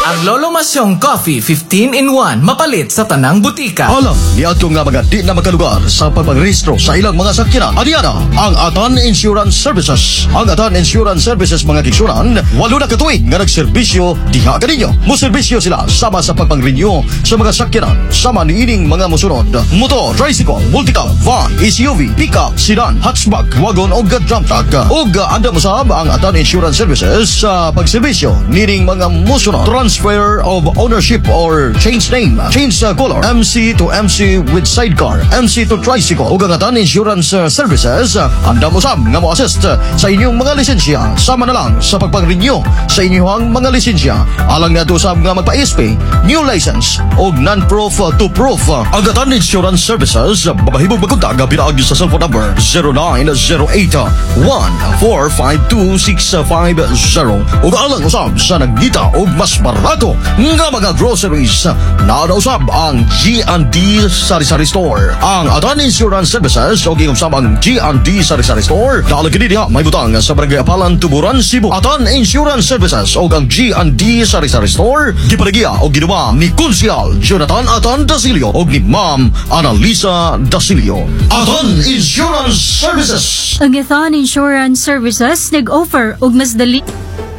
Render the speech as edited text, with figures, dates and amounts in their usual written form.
Ang Lolo Masyong Coffee 15-in-1 mapalit sa tanang butika. Alam, niadto nga mga di na makalugar sa pagpagrehistro sa ilang mga sakyanan. Adiana, ang Atan Insurance Services. Ang Atan Insurance Services mga kiksunan, 8 na katuig nga nagserbisyo diha kaninyo. Moserbisyo sila sama sa pagpang-renew sa mga sakyanan. Sama niining mga musunod: motor, tricycle, multicab, van, SUV, pickup, sedan, hatchback, wagon o dump truck. O anda mo sab ang Atan Insurance Services sa pagserbisyo niining mga musunod: transfer of ownership or change name, change color, MC to MC with sidecar, MC to tricycle. Ug ang Atan Insurance Services anda mo sab nga mo assist sa inyong mga lisensya. Sama na lang sa pagpang-renew sa inyong mga lisensya. Alang nga to sab nga magpa-SP, new license o non-proof to proof. Ang Atan Insurance Services babahibog magkontak pinaagi sa cellphone number 0908-1452-650. Ug alang usab sa nagdita og mas barato nga mga groceries na usab ang G&D Sari-Sari Store. Ang Atan Insurance Services o giusab ang G&D Sari-Sari Store dahil kini diha may butang sa Barangay Apalan, Tuburan, Cebu. Atan Insurance Services o ang G&D Sari-Sari Store gipaligya o ginuwa ni Konsyal Jonathan Atan Dasilio o ni Ma'am Annalisa Dasilio. Atan Insurance Services. Ang Atan Insurance Services nag-offer og mas dali